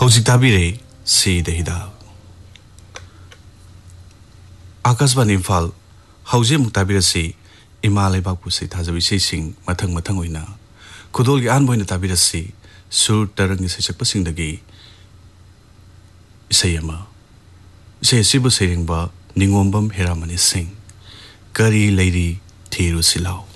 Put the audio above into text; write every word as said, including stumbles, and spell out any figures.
हौजिक ताबिरे सी दहिदा आकाशवाणी इम्फाल हौजे मुताबिरसी इमा लेबाकु से थाजबि सेसिंग मथंग मथंग ओइना खुदोलगी आन बोइना ताबिरसी सुर तरंग सेचकपसिंगदगी इसैयमा इसे सिबु सेरिंगबा निंगोम्बम हेरामनि सिंह करी लैरी थीरु सिलाव